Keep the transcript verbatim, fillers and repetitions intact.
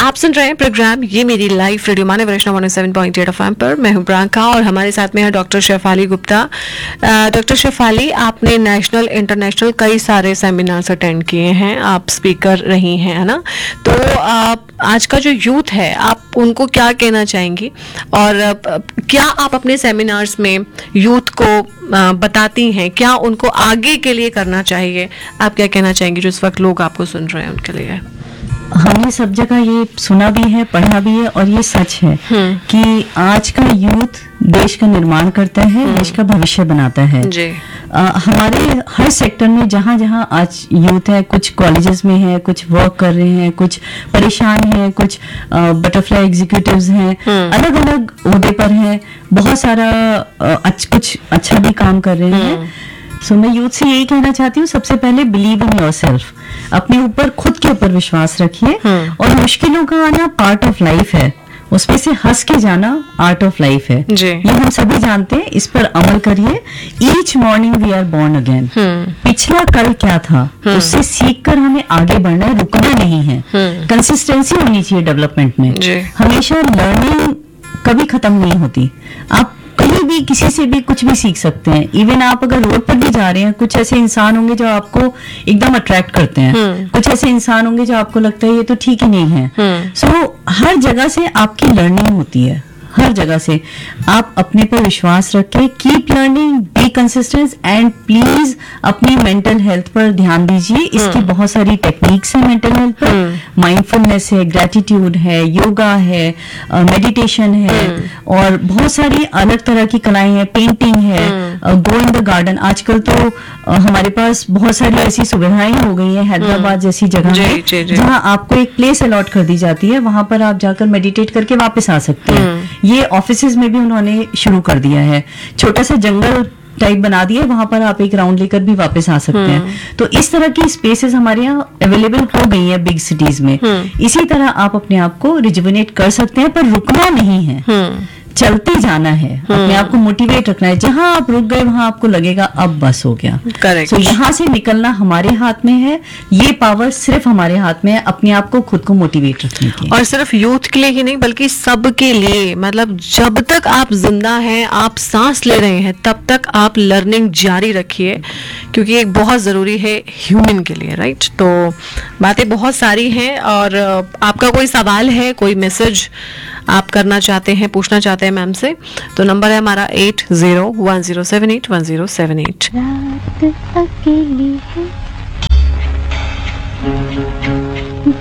आप सुन रहे हैं प्रोग्राम ये मेरी लाइफ रेडियो माने वैष्णव one seven point eight FM पर। मैं हूं प्रियंका और हमारे साथ में है डॉक्टर शेफाली गुप्ता। डॉक्टर शेफाली, आपने नेशनल इंटरनेशनल कई सारे सेमिनार्स अटेंड किए हैं, आप स्पीकर रही हैं, है ना? तो आप आज का जो यूथ है आप उनको क्या कहना चाहेंगी और क्या आप अपने सेमिनार्स में यूथ को बताती हैं, क्या उनको आगे के लिए करना चाहिए? आप क्या कहना चाहेंगी जो इस वक्त लोग आपको सुन रहे हैं उनके लिए? हमने सब जगह ये सुना भी है, पढ़ा भी है और ये सच है कि आज का यूथ देश का निर्माण करता है, देश का भविष्य बनाता है जी। आ, हमारे हर सेक्टर में जहाँ जहाँ आज यूथ है, कुछ कॉलेजेस में है, कुछ वर्क कर रहे हैं, कुछ परेशान हैं, कुछ बटरफ्लाई एग्जीक्यूटिव्स हैं, अलग अलग ओहदे पर हैं, बहुत सारा आ, अच, कुछ अच्छा भी काम कर रहे हैं। सो so, मैं यूथ से यही कहना चाहती हूँ, सबसे पहले बिलीव इन योरसेल्फ, अपने ऊपर खुद के ऊपर विश्वास रखिए और मुश्किलों का आना पार्ट ऑफ लाइफ है, उसमें से हंस के जाना आर्ट ऑफ लाइफ है, ये हम सभी जानते हैं। इस पर अमल करिए। Each morning we are born again. पिछला कल क्या था उससे सीख कर हमें आगे बढ़ना है, रुकना नहीं है। कंसिस्टेंसी होनी चाहिए डेवलपमेंट में, हमेशा लर्निंग कभी खत्म नहीं होती। आप कहीं भी किसी से भी कुछ भी सीख सकते हैं। इवन आप अगर रोड पर भी जा रहे हैं, कुछ ऐसे इंसान होंगे जो आपको एकदम अट्रैक्ट करते हैं, कुछ ऐसे इंसान होंगे जो आपको लगता है ये तो ठीक ही नहीं है। सो so, हर जगह से आपकी लर्निंग होती है, हर जगह से। आप अपने पर विश्वास रखें, keep learning, be consistent and please अपनी मेंटल हेल्थ पर ध्यान दीजिए। इसकी बहुत सारी टेक्निक्स हैं मेंटल हेल्थ पर, माइंडफुलनेस है, ग्रेटिट्यूड है, योगा है, मेडिटेशन है और बहुत सारी अलग तरह की कलाएं हैं, पेंटिंग है, गो इन द गार्डन। आजकल तो uh, हमारे पास बहुत सारी ऐसी सुविधाएं हो गई हैं हैदराबाद जैसी जगह में, जहां आपको एक प्लेस अलॉट कर दी जाती है, वहां पर आप जाकर मेडिटेट करके वापस आ सकते हैं। ये ऑफिसेज में भी उन्होंने शुरू कर दिया है, छोटा सा जंगल टाइप बना दिया, वहां पर आप एक राउंड लेकर भी वापस आ सकते हैं। तो इस तरह की स्पेसेस हमारे यहाँ अवेलेबल हो गई हैं बिग सिटीज में। इसी तरह आप अपने आप को रिजुविनेट कर सकते हैं, पर रुकना नहीं है, चलते जाना है, अपने आप को मोटिवेट रखना है। जहां आप रुक गए वहां आपको लगेगा अब बस हो गया। करेक्ट। तो यहाँ से निकलना हमारे हाथ में है, ये पावर सिर्फ हमारे हाथ में है, अपने आप को खुद को मोटिवेट रखने की। और सिर्फ यूथ के लिए ही नहीं बल्कि सबके लिए, मतलब जब तक आप जिंदा हैं, आप सांस ले रहे हैं, तब तक आप लर्निंग जारी रखिए, क्योंकि एक बहुत जरूरी है ह्यूमन के लिए, राइट? तो बातें बहुत सारी हैं और आपका कोई सवाल है, कोई मैसेज आप करना चाहते हैं, पूछना चाहते हैं मैम से, तो नंबर है हमारा eight zero one zero seven eight one zero seven eight.